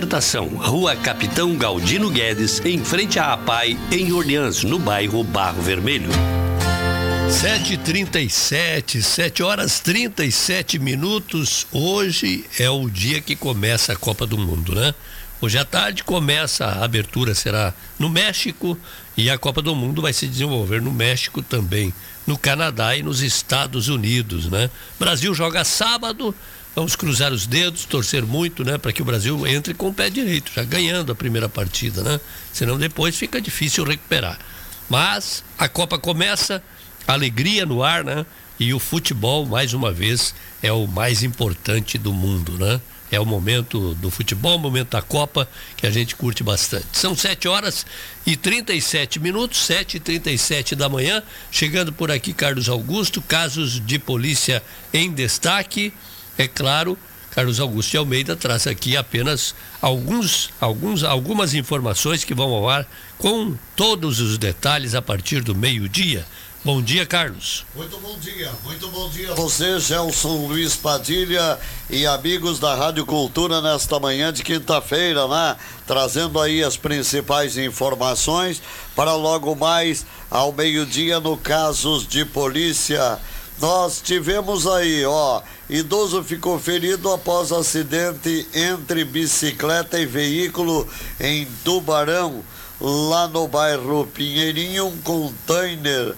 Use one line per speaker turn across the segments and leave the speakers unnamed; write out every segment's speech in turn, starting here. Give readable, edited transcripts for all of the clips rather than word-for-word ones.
Alimentação, Rua Capitão Galdino Guedes, em frente à APAI, em Orleans, no bairro Barro Vermelho.
7h37, 7h37. Hoje é o dia que começa a Copa do Mundo, né? Hoje à tarde começa, a abertura será no México e a Copa do Mundo vai se desenvolver no México também, no Canadá e nos Estados Unidos, né? Brasil joga sábado, vamos cruzar os dedos, torcer muito, né? Para que o Brasil entre com o pé direito, já ganhando a primeira partida, né? Senão depois fica difícil recuperar. Mas a Copa começa, alegria no ar, né? E o futebol, mais uma vez, é o mais importante do mundo, né? É o momento do futebol, o momento da Copa, que a gente curte bastante. São 7h37, 7h37 da manhã. Chegando por aqui, Carlos Augusto, casos de polícia em destaque. É claro, Carlos Augusto de Almeida traz aqui apenas algumas informações que vão ao ar com todos os detalhes a partir do meio-dia. Bom dia, Carlos.
Muito bom dia a você, Gelson Luiz Padilha e amigos da Rádio Cultura nesta manhã de quinta-feira, né? Trazendo aí as principais informações para logo mais ao meio-dia no Casos de Polícia. Nós tivemos aí, idoso ficou ferido após acidente entre bicicleta e veículo em Tubarão, lá no bairro Pinheirinho. Um container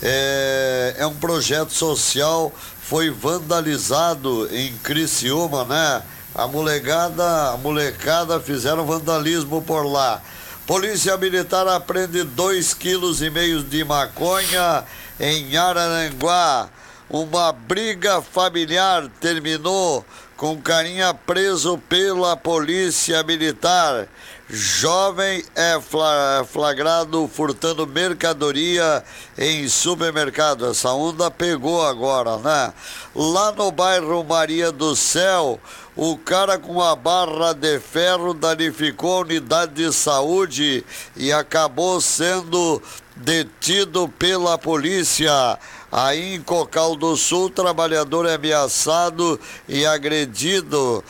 é um projeto social, foi vandalizado em Criciúma, né? A molecada fizeram vandalismo por lá. Polícia Militar apreende 2,5 kg de maconha em Araranguá. Uma briga familiar terminou com carinha preso pela Polícia Militar. Jovem é flagrado furtando mercadoria em supermercado. Essa onda pegou agora, né? Lá no bairro Maria do Céu, o cara com a barra de ferro danificou a unidade de saúde e acabou sendo detido pela polícia. Aí em Cocal do Sul, trabalhador é ameaçado e agredido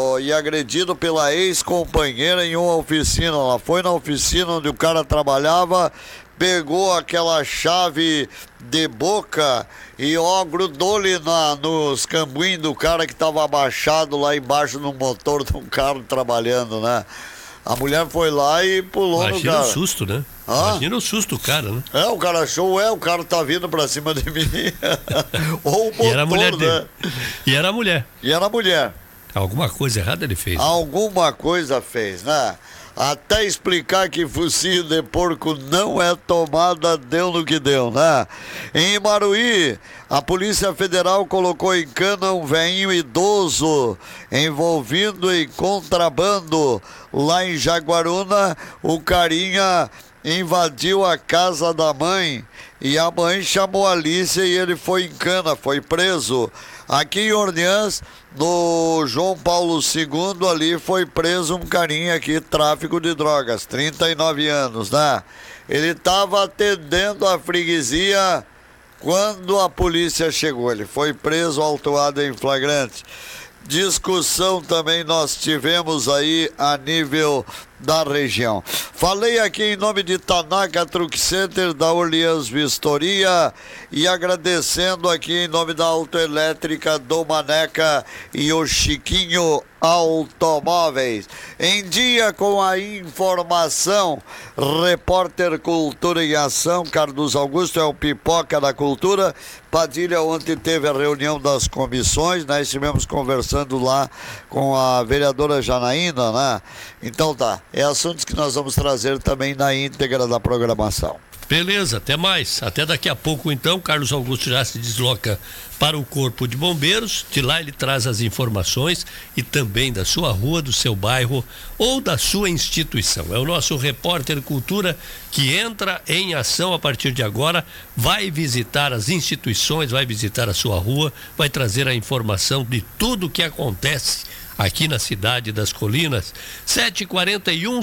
pela ex-companheira em uma oficina. Ela foi na oficina onde o cara trabalhava, pegou aquela chave de boca e grudou-lhe nos cambuim do cara que estava abaixado lá embaixo no motor de um carro trabalhando, né? A mulher foi lá e pulou no cara.
Imagina o susto, né? Imagina o susto do cara, né?
O cara achou, o cara tá vindo pra cima de mim. Ou o motor,
e era a mulher dele.
Né?
E era a mulher. Alguma coisa errada ele fez.
Alguma coisa fez, né? Até explicar que focinho de porco não é tomada, deu no que deu, né? Em Imaruí, a Polícia Federal colocou em cana um velhinho idoso envolvido em contrabando. Lá em Jaguaruna, o carinha invadiu a casa da mãe e a mãe chamou a Alicia e ele foi em cana, foi preso. Aqui em Orleans, no João Paulo II, ali foi preso um carinha aqui, tráfico de drogas, 39 anos, né? Ele estava atendendo a freguesia quando a polícia chegou. Ele foi preso, autuado em flagrante. Discussão também nós tivemos aí a nível da região. Falei aqui em nome de Tanaka Truck Center, da Orleans Vistoria, e agradecendo aqui em nome da Autoelétrica do Maneca e o Chiquinho Automóveis. Em dia com a informação, repórter Cultura em Ação, Carlos Augusto é o pipoca da cultura. Padilha ontem teve a reunião das comissões, nós estivemos conversando lá com a vereadora Janaína, né? Então tá, é assuntos que nós vamos trazer também na íntegra da programação.
Beleza, até mais. Até daqui a pouco então, Carlos Augusto já se desloca para o Corpo de Bombeiros. De lá ele traz as informações e também da sua rua, do seu bairro ou da sua instituição. É o nosso repórter Cultura que entra em ação a partir de agora, vai visitar as instituições, vai visitar a sua rua, vai trazer a informação de tudo o que acontece aqui na cidade das Colinas. 7h41,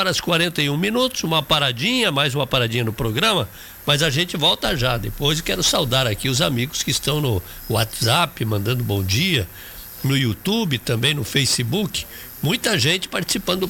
7h41, mais uma paradinha no programa, mas a gente volta já. Depois quero saudar aqui os amigos que estão no WhatsApp, mandando bom dia, no YouTube, também no Facebook, muita gente participando do